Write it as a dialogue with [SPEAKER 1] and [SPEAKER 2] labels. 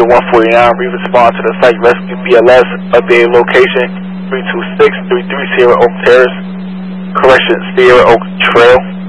[SPEAKER 1] 149. Re-respond to the site. Rescue BLS. Updated location 326-330 Sierra Oak Terrace. Correction, Sierra Oak Trail.